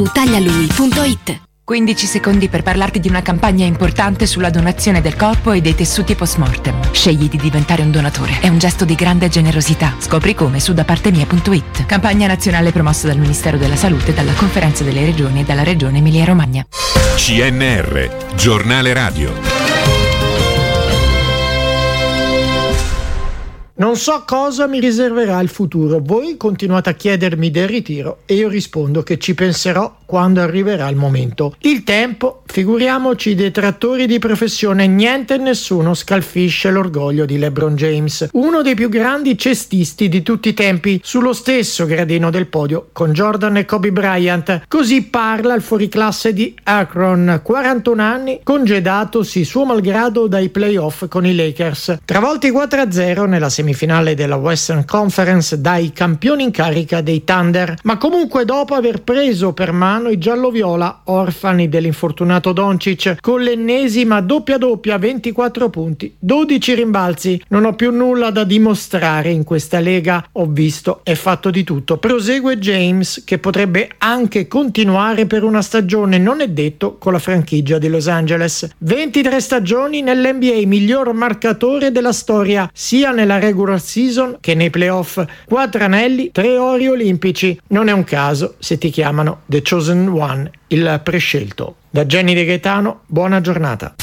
taglialui.it. 15 secondi per parlarti di una campagna importante sulla donazione del corpo e dei tessuti post-mortem. Scegli di diventare un donatore. È un gesto di grande generosità. Scopri come su dapartemia.it. Campagna nazionale promossa dal Ministero della Salute, dalla Conferenza delle Regioni e dalla Regione Emilia-Romagna. CNR, giornale radio. Non so cosa mi riserverà il futuro. Voi continuate a chiedermi del ritiro e io rispondo che ci penserò quando arriverà il momento. Il tempo, figuriamoci i detrattori di professione, niente e nessuno scalfisce l'orgoglio di LeBron James, uno dei più grandi cestisti di tutti i tempi, sullo stesso gradino del podio con Jordan e Kobe Bryant. Così parla il fuoriclasse di Akron, 41 anni, congedatosi suo malgrado dai playoff con i Lakers, travolti 4-0 nella semifinale della Western Conference dai campioni in carica dei Thunder, ma comunque dopo aver preso per mano i giallo-viola, orfani dell'infortunato Doncic, con l'ennesima doppia 24 punti, 12 rimbalzi. Non ho più nulla da dimostrare in questa lega, ho visto e fatto di tutto. Prosegue James, che potrebbe anche continuare per una stagione, non è detto, con la franchigia di Los Angeles. 23 stagioni nell'NBA, miglior marcatore della storia sia nella regular season che nei playoff, 4 anelli, 3 ori olimpici. Non è un caso se ti chiamano The Chosen One, il prescelto. Da Jenny De Gaetano, buona giornata.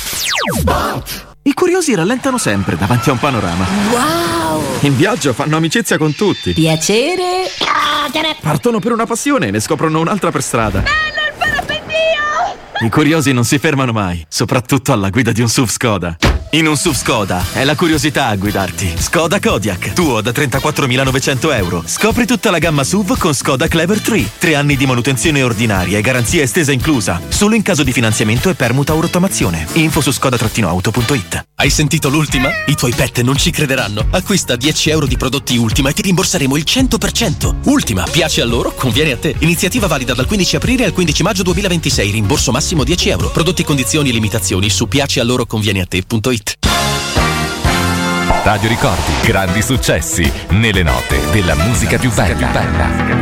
I curiosi rallentano sempre davanti a un panorama. Wow! In viaggio fanno amicizia con tutti. Piacere. Partono per una passione e ne scoprono un'altra per strada. Bello il parapendio! I curiosi non si fermano mai, soprattutto alla guida di un SUV Skoda. In un SUV Skoda è la curiosità a guidarti. Skoda Kodiaq, tuo da 34.900 euro. Scopri tutta la gamma SUV con Skoda Clever 3. 3 anni di manutenzione ordinaria e garanzia estesa inclusa. Solo in caso di finanziamento e permuta o rottamazione. Info su skoda-auto.it. Hai sentito l'ultima? I tuoi pet non ci crederanno. Acquista 10 euro di prodotti Ultima e ti rimborseremo il 100%. Ultima, piace a loro, conviene a te. Iniziativa valida dal 15 aprile al 15 maggio 2026. Rimborso massimo 10 euro. Prodotti, condizioni e limitazioni su piacealloroconvieneate.it. Radio Ricordi, grandi successi nelle note della musica più bella.